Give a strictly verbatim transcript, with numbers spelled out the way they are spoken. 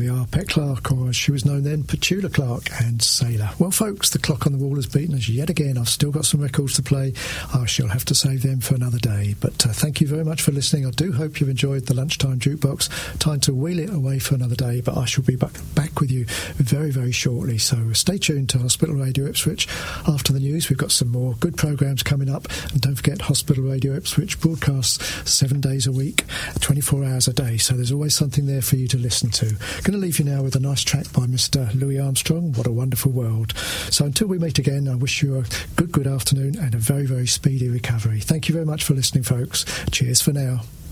we are, Pet Clark, or as she was known then, Petula Clark, and Sailor. Well, folks, the clock on the wall has beaten us yet again. I've still got some records to play. I shall have to save them for another day. But uh, thank you very much for listening. I do hope you've enjoyed the Lunchtime Jukebox. Time to wheel it away for another day, but I shall be back, back with you very, very shortly. So stay tuned to Hospital Radio Ipswich. After the news, we've got some more good programmes coming up. And don't forget, Hospital Radio Ipswich broadcasts seven days a week, twenty-four hours a day. So there's always something there for you to listen to. Going to leave you now with a nice track by Mister Louis Armstrong, What a Wonderful World. So until we meet again, I wish you a good, good afternoon and a very, very speedy recovery. Thank you very much for listening, folks. Cheers for now.